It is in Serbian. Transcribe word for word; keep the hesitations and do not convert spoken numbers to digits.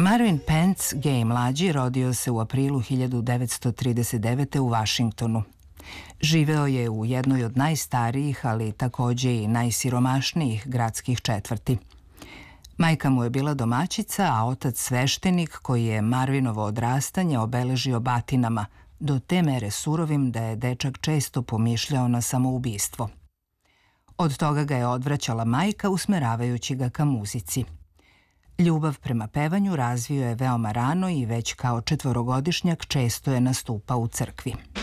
Marvin Pentz, gej mlađi, rodio se u aprilu hiljadu devetsto trideset devete. u Vašingtonu. Živeo je u jednoj od najstarijih, ali takođe i najsiromašnijih gradskih četvrti. Majka mu je bila domaćica, a otac sveštenik koji je Marvinovo odrastanje obeležio batinama, do te mere surovim da je dečak često pomišljao na samoubistvo. Od toga ga je odvraćala majka, usmeravajući ga ka muzici. Ljubav prema pevanju razvio je veoma rano i već kao četvorogodišnjak često je nastupao u crkvi.